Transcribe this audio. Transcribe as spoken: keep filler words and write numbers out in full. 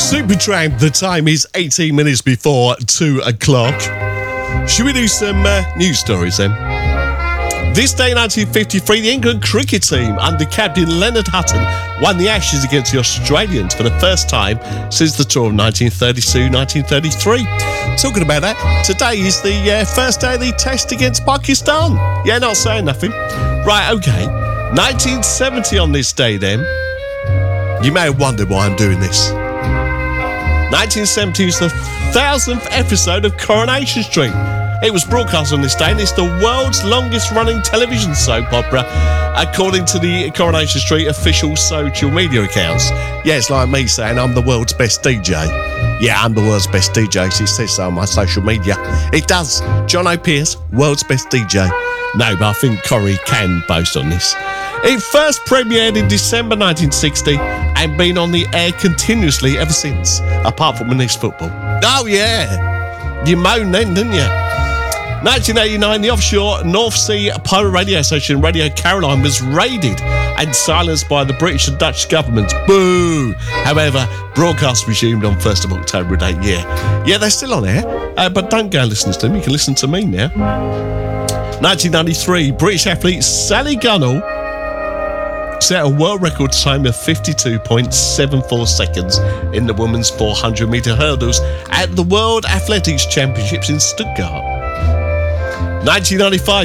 Supertramp, the time is eighteen minutes before two o'clock. Should we do some uh, news stories then? This day in nineteen fifty-three, the England cricket team under captain Leonard Hutton won the Ashes against the Australians for the first time since the tour of nineteen thirty-two nineteen thirty-three. Talking about that, today is the uh, first day of the test against Pakistan. Yeah, not saying nothing. Right, okay. nineteen seventy on this day then. You may have wondered why I'm doing this. nineteen seventy is the thousandth episode of Coronation Street. It was broadcast on this day, and it's the world's longest running television soap opera, according to the Coronation Street official social media accounts. Yeah, it's like me saying I'm the world's best D J. Yeah, I'm the world's best D J, so it says so on my social media. It does. John O'Pearce, world's best D J. No, but I think Corrie can boast on this. It first premiered in December nineteen sixty and been on the air continuously ever since, apart from when there's football. Oh, yeah. You moaned then, didn't you? nineteen eighty-nine, the offshore North Sea pirate radio station Radio Caroline was raided and silenced by the British and Dutch governments. Boo! However, broadcast resumed on first of October of that year. Yeah, they're still on air, uh, but don't go and listen to them. You can listen to me now. nineteen ninety-three, British athlete Sally Gunnell set a world record time of fifty-two point seven four seconds in the women's four hundred metre hurdles at the World Athletics Championships in Stuttgart. nineteen ninety-five,